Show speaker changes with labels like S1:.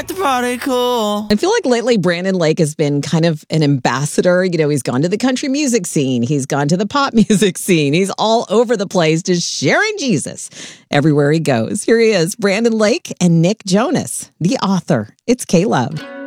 S1: the party cool.
S2: I feel like lately Brandon Lake has been kind of an ambassador. You know, he's gone to the country music scene. He's gone to the pop music scene. He's all over the place just sharing Jesus everywhere he goes. Here he is, Brandon Lake and Nick Jonas, the author. It's K-Love.